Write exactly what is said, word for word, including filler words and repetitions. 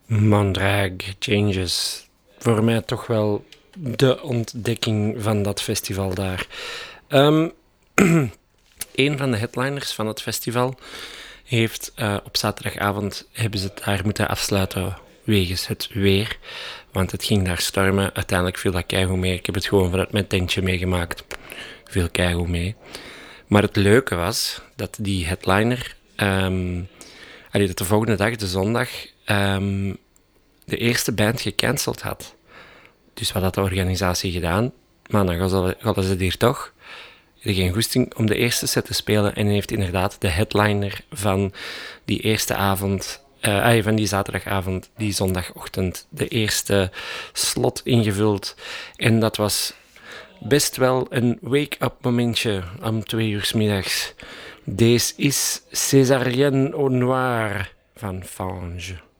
Mandrag Changes. Voor mij toch wel de ontdekking van dat festival daar. Um, een van de headliners van het festival heeft uh, op zaterdagavond hebben ze het daar moeten afsluiten wegens het weer. Want het ging daar stormen. Uiteindelijk viel dat keigoed mee. Ik heb het gewoon vanuit mijn tentje meegemaakt. Viel keigoed mee. Maar het leuke was dat die headliner... Um, allee, dat de volgende dag, de zondag... Um, de eerste band gecanceld had. Dus wat had de organisatie gedaan? Maar dan hadden ze hier toch. Er geen goesting om de eerste set te spelen. En heeft inderdaad de headliner van die eerste avond... Uh, van die zaterdagavond, die zondagochtend... de eerste slot ingevuld. En dat was best wel een wake-up momentje om twee uur 's middags. Deze is Césarienne au Noir van Fange.